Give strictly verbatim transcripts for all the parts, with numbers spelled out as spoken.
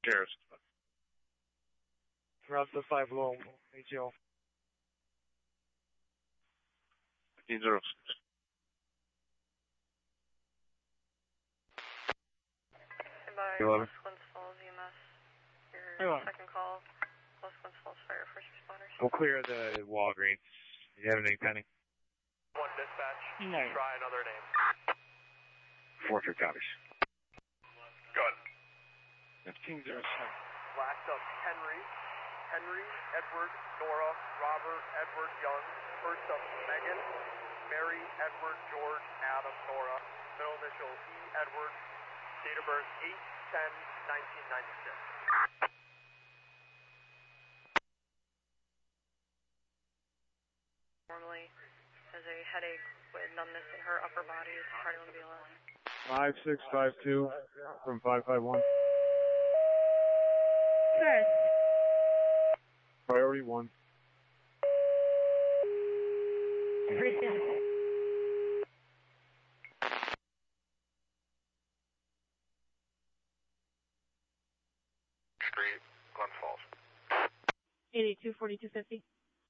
Cheers. Route the five low, A T O. fifteen zero six. By eleven. Los Glens Falls E M S. Hey, Your what? second call, Los Glens Falls Fire First Responders. We'll clear the Walgreens. Do you have anything pending? One dispatch. No. Try another name. Four two copies. Good. fifteen zero seven. Last up, Henry. Henry, Edward, Nora, Robert, Edward, Young. First up, Megan. Mary, Edward, George, Adam, Nora. Middle initial, E. Edward. Date of birth, eight ten nineteen ninety-six. Normally has a headache with numbness in her upper body. It's cardiac B L S. Five six five two from five five one. Sure. Priority one. Street, Glens Falls. eighty-two forty-two fifty.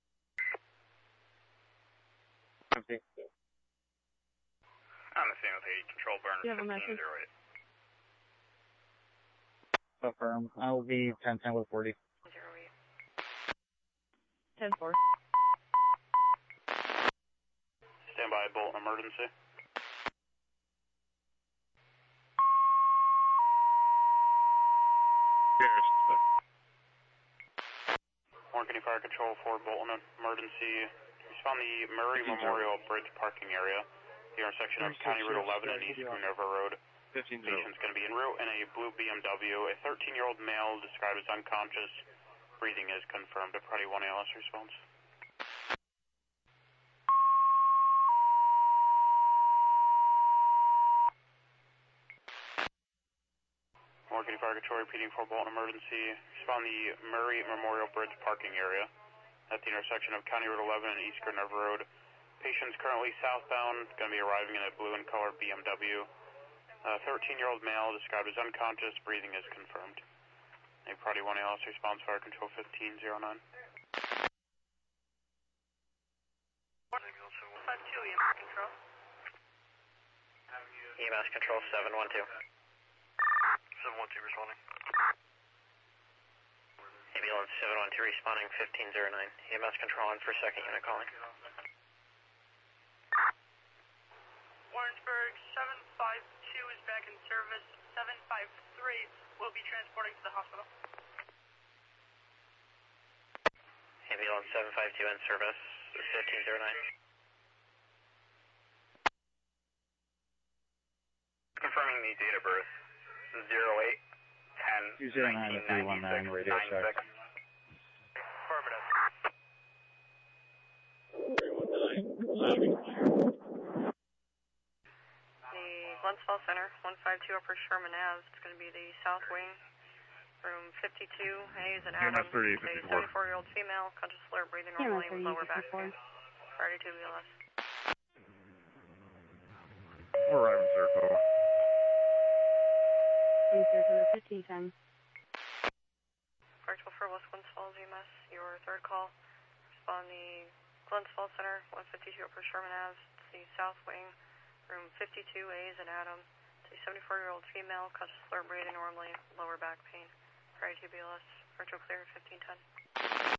Empty. On the scene with a control burner. Do you have a message? zero eight. Affirm. I will be ten ten with forty. Zero eight. ten four. Stand by, Bolt emergency. Cheers. Warren County Fire Control for Bolton emergency. Respond the Murray Memorial Bridge parking area. The intersection of County Route eleven and East Minerva Road. fifteen zero. Patient's going to be en route in a blue B M W. A thirteen-year-old male described as unconscious. Breathing is confirmed. A Priority one A L S response. Warren County Fire Control repeating for Bolton emergency. Respond the Murray Memorial Bridge parking area at the intersection of County Route eleven and East Minerva Road. Patient's currently southbound, going to be arriving in a blue and color B M W. A thirteen-year-old male described as unconscious. Breathing is confirmed. A Priority one A L S response, Fire Control fifteen zero nine. five two E M S Control. E M S Control seven one two. seven one two responding. Ambulance seven one two responding fifteen zero nine. E M S Control on for second unit calling. Warrensburg seven five two is back in service. seven five three will be transporting to the hospital. Ambulance seven five two in service fifteen zero nine. Confirming the date of birth zero eight ten two zero nine to three one nine radio check. Affirmative. The Glens Falls Center, one five two Upper Sherman Ave. It's going to be the south wing, room fifty-two. Hayes and Yeah, Adams. that's thirty-eight A fifty-four. seventy-four-year-old female, conscious slur, breathing Yeah, normally with that's lower back thirty-eight pain. Priority two B L S. We're arriving circle. Please go to the fifteen ten. Fire twelve for West Glens Falls E M S. Your third call. Respond the Glens Falls Center, one fifty-two Upper Sherman Ave. It's the south wing, room fifty-two. Hayes and Adams. It's a seventy-four-year-old female, conscious slur, breathing normally, lower back pain. Priority two B L S. Virtual clear fifteen ten.